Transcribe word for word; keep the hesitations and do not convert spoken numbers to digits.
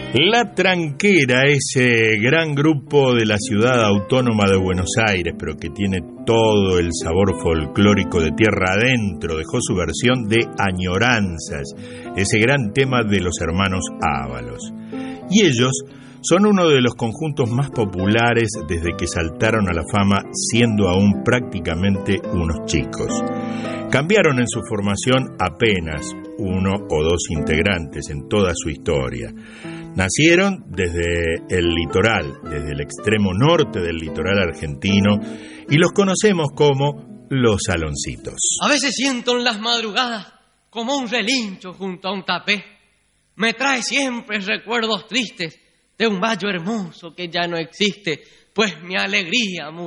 La Tranquera, ese gran grupo de la ciudad autónoma de Buenos Aires, pero que tiene todo el sabor folclórico de tierra adentro, dejó su versión de Añoranzas, ese gran tema de los hermanos Ábalos. Y ellos son uno de los conjuntos más populares desde que saltaron a la fama, siendo aún prácticamente unos chicos. Cambiaron en su formación apenas uno o dos integrantes en toda su historia. Nacieron desde el litoral, desde el extremo norte del litoral argentino, y los conocemos como los Saloncitos. A veces siento en las madrugadas como un relincho junto a un tapé. Me trae siempre recuerdos tristes de un valle hermoso que ya no existe, pues mi alegría murió.